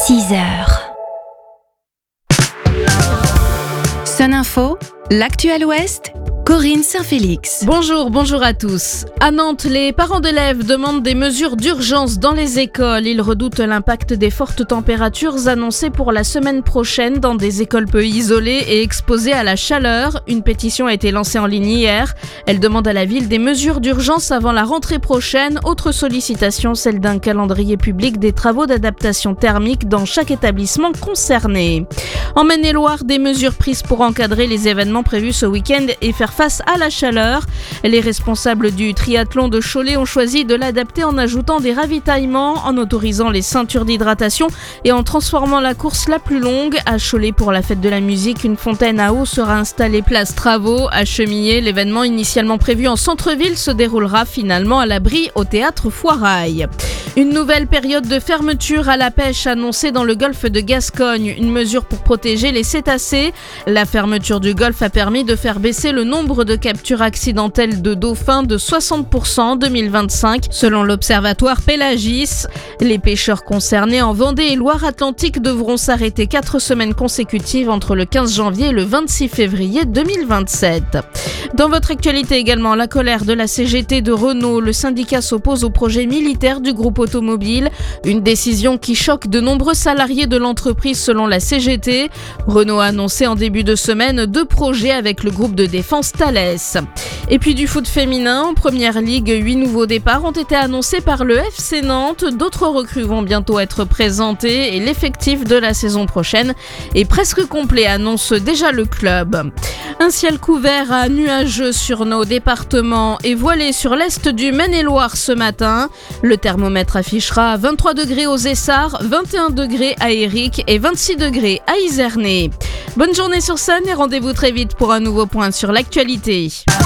6h. Sun Info, l'actuel Ouest, Corinne Saint-Félix. Bonjour à tous. À Nantes, les parents d'élèves demandent des mesures d'urgence dans les écoles. Ils redoutent l'impact des fortes températures annoncées pour la semaine prochaine dans des écoles peu isolées et exposées à la chaleur. Une pétition a été lancée en ligne hier. Elle demande à la ville des mesures d'urgence avant la rentrée prochaine. Autre sollicitation, celle d'un calendrier public des travaux d'adaptation thermique dans chaque établissement concerné. En Maine-et-Loire, des mesures prises pour encadrer les événements prévus ce week-end et faire face à la chaleur. Les responsables du triathlon de Cholet ont choisi de l'adapter en ajoutant des ravitaillements, en autorisant les ceintures d'hydratation et en transformant la course la plus longue. À Cholet, pour la fête de la musique, une fontaine à eau sera installée place Travaux. À Chemillé, l'événement initialement prévu en centre-ville se déroulera finalement à l'abri au théâtre Foirail. Une nouvelle période de fermeture à la pêche annoncée dans le golfe de Gascogne, une mesure pour protéger les cétacés. La fermeture du golfe a permis de faire baisser le nombre de captures accidentelles de dauphins de 60% en 2025, selon l'observatoire Pélagis. Les pêcheurs concernés en Vendée et Loire-Atlantique devront s'arrêter 4 semaines consécutives entre le 15 janvier et le 26 février 2027. Dans votre actualité également, la colère de la CGT de Renault. Le syndicat s'oppose au projet militaire du groupe automobile. Une décision qui choque de nombreux salariés de l'entreprise selon la CGT. Renault a annoncé en début de semaine 2 projets avec le groupe de défense Thales. Et puis du foot féminin, en première ligue, 8 nouveaux départs ont été annoncés par le FC Nantes. D'autres recrues vont bientôt être présentées et l'effectif de la saison prochaine est presque complet, annonce déjà le club. Un ciel couvert à nuageux sur nos départements et voilé sur l'est du Maine-et-Loire ce matin. Le thermomètre affichera 23 degrés aux Essarts, 21 degrés à Éric et 26 degrés à Izernay. Bonne journée sur Sun et rendez-vous très vite pour un nouveau point sur l'actualité.